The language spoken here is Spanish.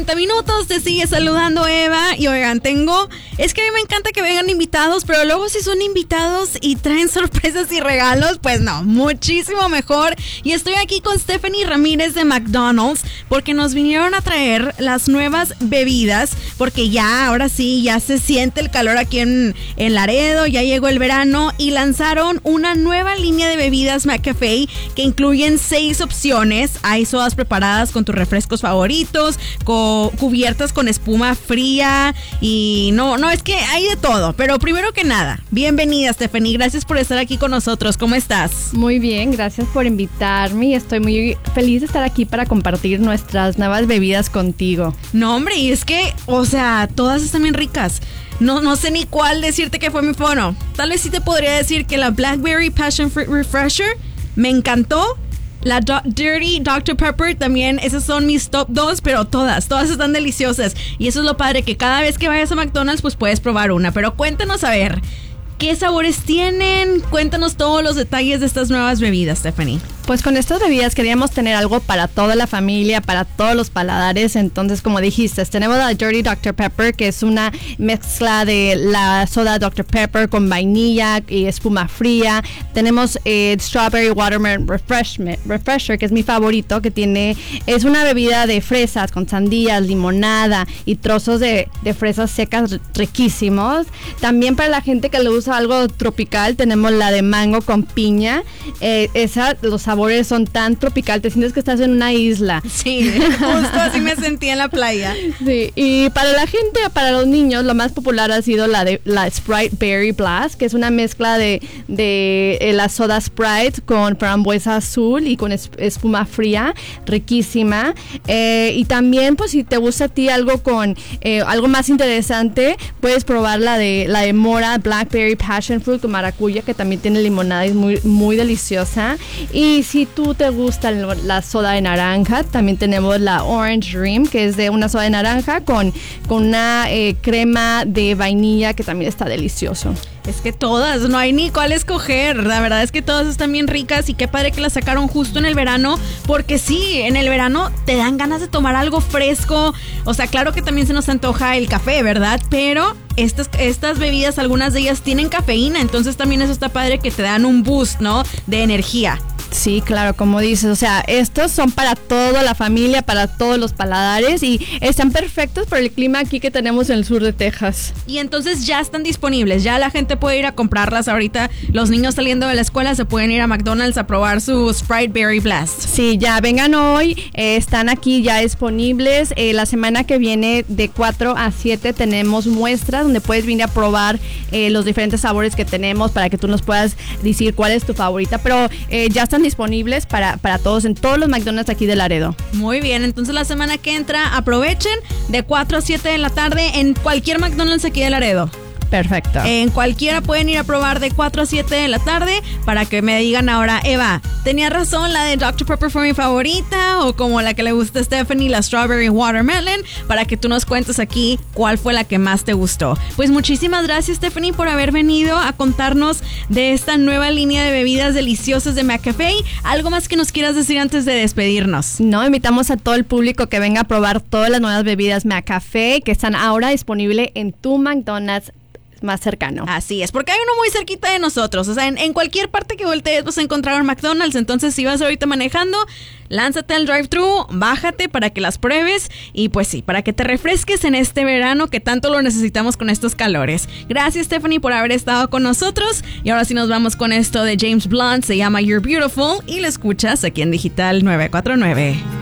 90 minutos. Te sigue saludando Eva. Y oigan, es que a mí me encanta que vengan invitados, pero luego si son invitados y traen sorpresas y regalos, pues no, muchísimo mejor. Y estoy aquí con Stephanie Ramírez de McDonald's porque nos vinieron a traer las nuevas bebidas, porque ya, ahora sí, ya se siente el calor aquí en Laredo, ya llegó el verano y lanzaron una nueva línea de bebidas McCafé que incluyen 6 opciones. Hay sodas preparadas con tus refrescos favoritos, cubiertas con espuma fría y no, es que hay de todo. Pero primero que nada, bienvenida Stephanie, gracias por estar aquí con nosotros. ¿Cómo estás? Muy bien, gracias por invitarme y estoy muy feliz de estar aquí para compartir nuestras nuevas bebidas contigo. No, hombre, y es que, o sea, todas están bien ricas. No sé ni cuál decirte que fue mi fono. Tal vez sí te podría decir que la Blackberry Passion Fruit Refresher me encantó. La Dirty Dr. Pepper también, esas son mis top 2, pero todas están deliciosas. Y eso es lo padre, que cada vez que vayas a McDonald's pues puedes probar una. Pero cuéntanos, a ver, ¿qué sabores tienen? Cuéntanos todos los detalles de estas nuevas bebidas, Stephanie. Pues con estas bebidas queríamos tener algo para toda la familia, para todos los paladares. Entonces, como dijiste, tenemos la Dirty Dr. Pepper, que es una mezcla de la soda Dr. Pepper con vainilla y espuma fría. Tenemos Strawberry Watermelon Refresher, que es mi favorito, que es una bebida de fresas con sandías, limonada y trozos de fresas secas riquísimos. También para la gente que le gusta algo tropical, tenemos la de mango con piña. Los sabores son tan tropical, te sientes que estás en una isla. Sí, justo así me sentí en la playa. Sí, y para la gente, para los niños, lo más popular ha sido la Sprite Berry Blast, que es una mezcla de la soda Sprite con frambuesa azul y con espuma fría, riquísima. Y también, pues, si te gusta a ti algo con algo más interesante, puedes probar la de mora Blackberry Passion Fruit con maracuya, que también tiene limonada y es muy, muy deliciosa. Y si tú te gusta la soda de naranja, también tenemos la Orange Dream, que es de una soda de naranja con una crema de vainilla, que también está delicioso. Es que todas, no hay ni cuál escoger. La verdad es que todas están bien ricas y qué padre que las sacaron justo en el verano, porque sí, en el verano te dan ganas de tomar algo fresco. O sea, claro que también se nos antoja el café, ¿verdad? Pero estas bebidas, algunas de ellas tienen cafeína, entonces también eso está padre, que te dan un boost, ¿no? De energía. Sí, claro, como dices, o sea, estos son para toda la familia, para todos los paladares y están perfectos por el clima aquí que tenemos en el sur de Texas. Y entonces ya están disponibles, ya la gente puede ir a comprarlas ahorita. Los niños saliendo de la escuela se pueden ir a McDonald's a probar su Sprite Berry Blast. Sí, ya vengan hoy, están aquí ya disponibles. La semana que viene de 4 a 7 tenemos muestras donde puedes venir a probar los diferentes sabores que tenemos para que tú nos puedas decir cuál es tu favorita, pero ya están disponibles para todos en todos los McDonald's aquí de Laredo. Muy bien, entonces la semana que entra aprovechen de 4 a 7 de la tarde en cualquier McDonald's aquí de Laredo. Perfecto. En cualquiera pueden ir a probar de 4 a 7 de la tarde para que me digan ahora, Eva, ¿tenía razón la de Dr. Pepper fue mi favorita? O como la que le gusta a Stephanie, la Strawberry Watermelon, para que tú nos cuentes aquí cuál fue la que más te gustó. Pues muchísimas gracias, Stephanie, por haber venido a contarnos de esta nueva línea de bebidas deliciosas de McCafé. ¿Algo más que nos quieras decir antes de despedirnos? No, invitamos a todo el público que venga a probar todas las nuevas bebidas McCafé que están ahora disponibles en tu McDonald's más cercano. Así es, porque hay uno muy cerquita de nosotros. O sea, en cualquier parte que voltees vas a encontrar un McDonald's. Entonces, si vas ahorita manejando, lánzate al drive-thru, bájate para que las pruebes y pues sí, para que te refresques en este verano que tanto lo necesitamos con estos calores. Gracias, Stephanie, por haber estado con nosotros. Y ahora sí nos vamos con esto de James Blunt, se llama You're Beautiful y lo escuchas aquí en Digital 949.